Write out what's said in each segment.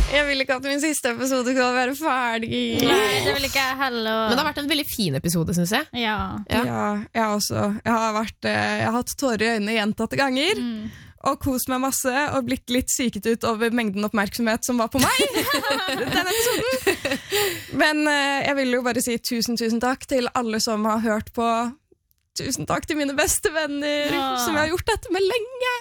Jeg vil ikke at min siste episode skal være ferdig. Nei, det vil ikke jeg heller. Men det har vært en veldig fin episode, synes jeg. Ja. Jeg også. Jeg har hatt tårer i øynene gjentatte ganger. Og kost meg masse og blitt litt syket ut over mengden oppmerksomhet som var på meg denne episoden. Men jeg vil jo bare si tusen takk til alle som har hørt på. Tusen takk til mine beste venner som jeg har gjort dette med lenge.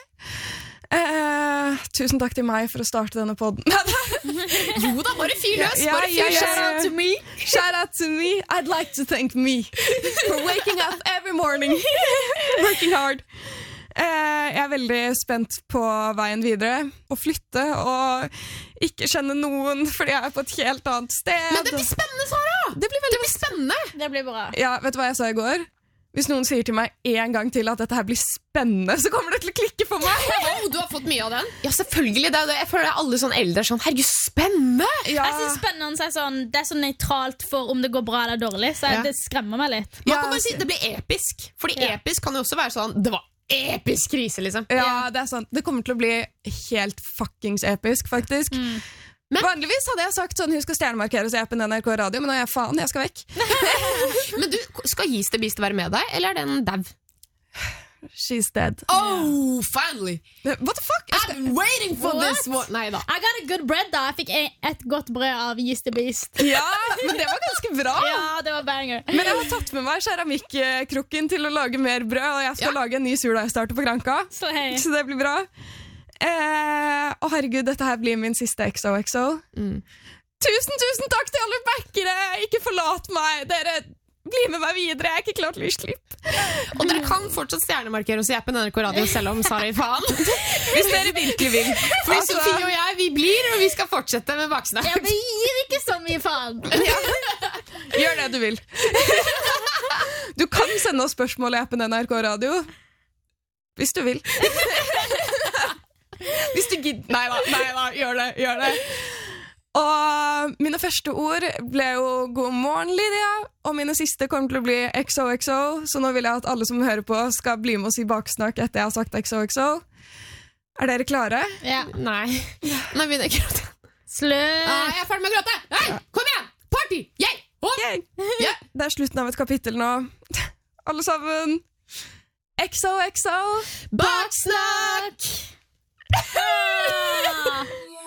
Tusen takk til meg for å starte denne podden. Jo da, bare fyr løs. Shout out to me. Shout out to me. I'd like to thank me for waking up every morning, working hard. Jeg er veldig spent på veien videre. Å flytte og ikke kjenne noen fordi jeg er på et helt annet sted. Men det blir spennende, Sara! Det blir spennende. Det blir bra. Ja, vet du hva jeg sa i går? Hvis noen sier til meg en gang til at dette her blir spennende, så kommer det til å klikke for meg. Du har fått mye av den? Ja, selvfølgelig. Jeg føler det er alle sånn eldre sånn, herregud, spennende! Ja. Jeg synes spennende er sånn, det er så nøytralt for om det går bra eller dårlig, så det skremmer meg litt. Man kan bare si det blir episk, fordi episk kan jo også være sånn, det var episk krise, liksom. Ja, det er sant. Det kommer til å bli helt fuckings episk, faktisk. Men vanligvis hadde jeg sagt sånn, husk å stjernemarkere seg på NRK Radio, men nå er jeg faen, jeg skal vekk. Men du, skal Gis det Beast være med deg, eller er den dev? She's dead. Oh, finally! What the fuck? I've been waiting for this one. Nei da. I got a good bread da. Jeg fikk et godt brød av Gis det Beast. Ja, men det var ganske bra. Ja, det var banger. Men jeg har tatt med meg keramikkrukken til å lage mer brød, og jeg skal lage en ny surdeigstarter på Granka. Så det blir bra. Herregud, dette her blir min siste XOXO. Tusen takk til alle backere. Ikke forlat meg. Dere blir med meg videre. Jeg er ikke klar til å gi slipp. Og dere kan fortsatt stjernemarkere oss i appen NRK Radio selv om Sara i faen. Hvis dere virkelig vil. For Sofie og jeg, vi blir, og vi skal fortsette med baksnakk. Ja, vi gir ikke så mye faen. Gjør det du vil. Du kan sende oss spørsmål i appen NRK Radio hvis du vil. Hvis du gidder. Nei da, gjør det. Og mine første ord ble jo god morgen, Lydia, og mine siste kommer til å bli XOXO, så nå vil jeg at alle som hører på skal bli med oss i baksnakk etter jeg har sagt XOXO. Er dere klare? Ja. Nei, begynner jeg ikke å gråte. Slutt! Jeg er ferdig med å gråte! Nei, kom igjen! Party! Yeah. Det er slutten av et kapittel nå. Alle sammen. XOXO Baksnakk!